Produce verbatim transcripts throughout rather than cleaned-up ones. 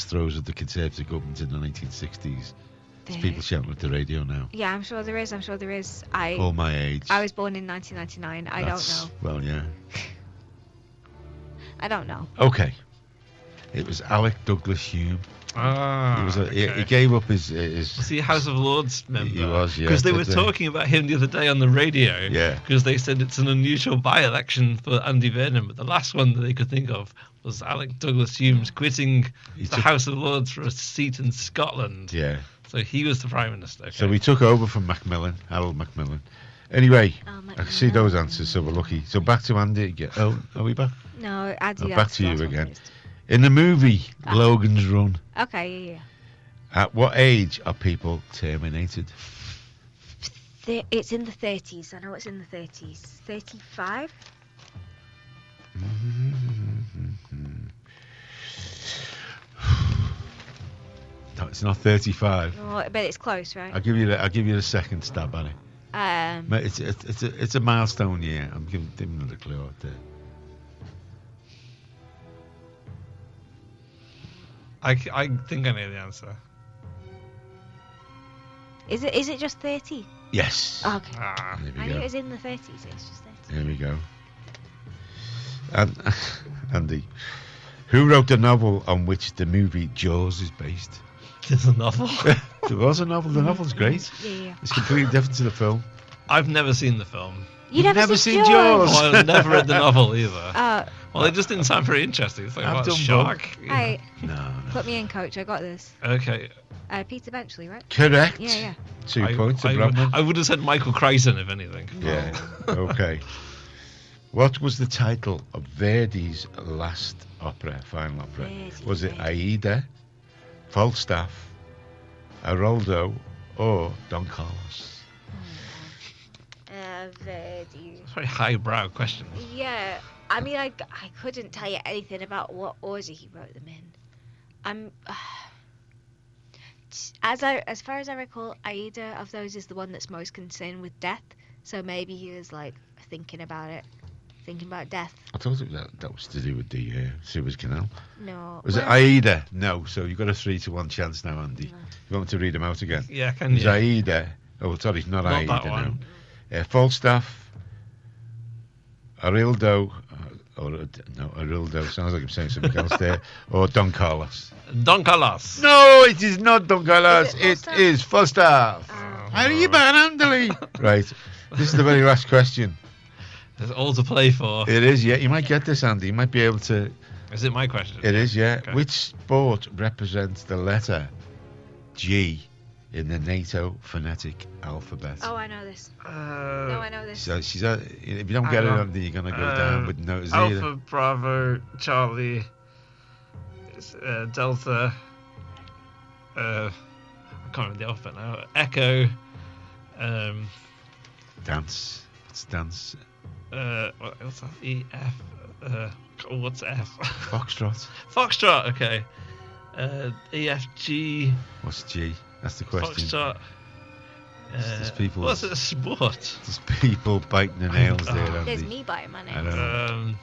last throes of the Conservative government in the nineteen sixties. There's There- people shouting at the radio now. Yeah, I'm sure there is. I'm sure there is. I All my age. I was born in nineteen ninety-nine. I That's- don't know. Well, yeah. I don't know. Okay. It was Alec Douglas Hume. Ah, He was a, he, okay. he gave up his his. Was he a House of Lords member? He was, yeah. Because they were Did they? talking about him the other day on the radio. Yeah. Because they said it's an unusual by-election for Andy Vernon, but the last one that they could think of was Alec Douglas Hume's quitting He the took- House of Lords for a seat in Scotland. Yeah. So he was the Prime Minister. Okay. So we took over from Macmillan, Harold Macmillan. Anyway, Oh, I can see those answers, so we're lucky. So back to Andy again. Oh, are we back? No, I do Oh, that. back to you again. In the movie Ah. Logan's Run, Okay, yeah, yeah. at what age are people terminated? Th- it's in the thirties. I know it's in the thirties. thirty-five? No, it's not thirty-five. Oh, but it's close, right? I'll give you the, I'll give you the second stab at it. Um, Mate, It's, it's, it's, a, it's a milestone year. I'm giving, giving another clue out there. I, I think I know the answer. is it is it just thirty? Yes. Oh, okay. Ah. There I we knew it go. was in the thirties. It's just thirty. There we go. And Andy, who wrote the novel on which the movie Jaws is based? There's a novel. There was a novel. The novel's great. Yeah, yeah. It's completely different to the film. I've never seen the film. You You've never seen Jaws? Well, I've never read the novel either. Uh, Well, it just didn't sound very interesting. It's like, I've what, done shark? hey, No, no. put me in, coach. I got this. Okay. Uh, Peter Benchley, right? Correct. Yeah, yeah. Two I, points to I, Bradman. I would have said Michael Crichton, if anything. Yeah. Okay. What was the title of Verdi's last opera, final opera? Verdi, was it Verdi. Aida, Falstaff, Aroldo, or Don Carlos? Uh, Verdi. Very highbrow question. Yeah, I mean, I, I couldn't tell you anything about what order he wrote them in. I'm as I as far as I recall, Aida of those is the one that's most concerned with death. So maybe he was like thinking about it, thinking about death. I thought it, that, that was to do with the uh, Suez Canal. No. Was it well, Aida? No, so you've got a three to one chance now, Andy. No. You want me to read them out again? Yeah, It can was you? Aida. Oh, sorry, not, Not Aida. that no. one. Uh, Falstaff, Arildo, uh, or uh, no, Arildo. Sounds like I'm saying something else there. Or Don Carlos. Don Carlos. No, it is not Don Carlos. Is it it Falstaff? is Falstaff. Oh. Arriba, Andali. Right. This is the very last question. There's all to play for. It is, yeah. You might get this, Andy. You might be able to. Is it my question? It is, yeah. Okay. Which sport represents the letter G in the NATO phonetic alphabet? Oh, I know this. Uh, No, I know this. So she's uh, if you don't Hang get it, on. Andy, you're gonna go Uh, down with no zero. Alpha, Bravo, Charlie, uh, Delta. Uh, I can't remember the alphabet now. Echo. Um, Dance. It's dance. uh, what- what's that? E, F. Uh, oh, what's F? Foxtrot. Foxtrot. Okay. Uh, E, F, G. What's G? That's the question. Foxtrot. There's Uh, people- what's it? A sport. There's people biting their nails there, Oh. There's Andy. me biting my I nails. know.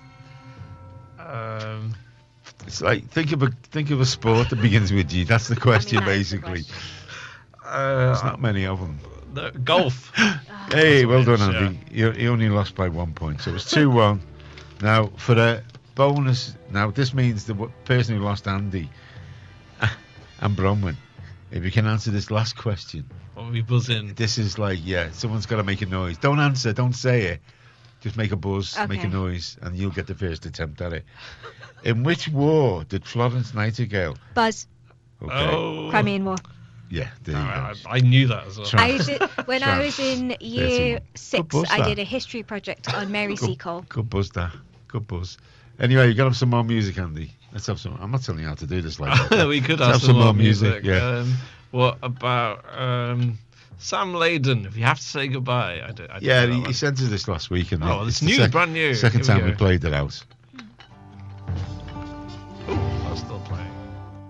Um. Um. It's like think of a think of a sport that begins with G. That's the question, that is the basically. question. Uh, There's not many of them. no, golf. Hey, well done, That's Andy. You, you only lost by one point, so it's two one. Now, for a bonus, now this means the w- person who lost, Andy, and Bronwyn, if you can answer this last question, What we buzz in? this is like, yeah, someone's got to make a noise. Don't answer, don't say it. Just make a buzz, make a Okay. noise, and you'll get the first attempt at it. In which war did Florence Nightingale? Buzz. Okay. Oh. Crimean War. Yeah, there you I, go. I knew that as well. Try. I did, when I was in year thirty-one. six, Good buzz, I that. did a history project on Mary Good- Seacole. Good buzz, that. Good buzz. Anyway, you got to have some more music, Andy. Let's have some. I'm not telling you how to do this like that. we could Let's have some more music. Yeah. Um, what about um, Sam Layden? If you have to say goodbye, I don't. I don't Yeah, know he, that he one. sent us this last week, and Oh, it's the new, sec- brand new. Second Here we time we go. played it out. Oh, I'm still playing.